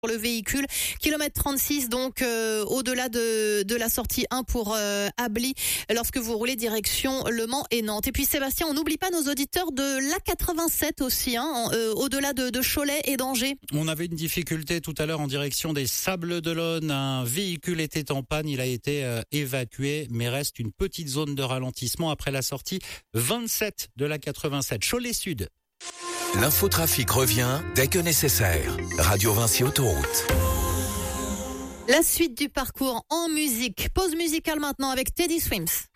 pour le véhicule. Kilomètre 36, donc au-delà de la sortie 1 pour Ably, lorsque vous roulez direction Le Mans et Nantes. Et puis Sébastien, on n'oublie pas nos auditeurs de l'A87 aussi, au-delà de Cholet et d'Angers. On avait une difficulté tout à l'heure en direction des Sables-d'Olonne. Un véhicule était en panne, il a été évacué, mais reste une petite zone de ralentissement après la sortie 27 de l'A87. Cholet Sud. L'infotrafic revient dès que nécessaire. Radio Vinci Autoroute. La suite du parcours en musique. Pause musicale maintenant avec Teddy Swims.